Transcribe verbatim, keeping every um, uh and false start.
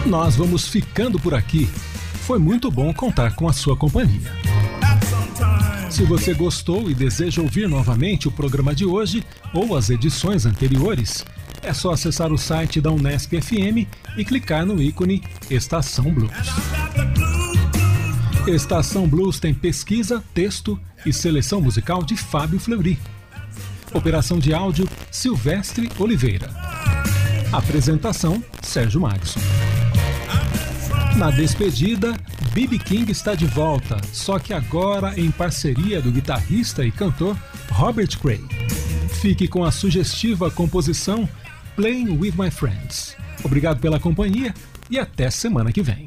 Nós vamos ficando por aqui. Foi muito bom contar com a sua companhia. Se você gostou e deseja ouvir novamente o programa de hoje ou as edições anteriores, é só acessar o site da Unesp F M e clicar no ícone Estação Blues. Estação Blues tem pesquisa, texto e seleção musical de Fábio Fleury. Operação de áudio, Silvestre Oliveira. Apresentação, Sérgio Magson. Na despedida, B B King está de volta, só que agora em parceria do guitarrista e cantor Robert Cray. Fique com a sugestiva composição Playing With My Friends. Obrigado pela companhia e até semana que vem.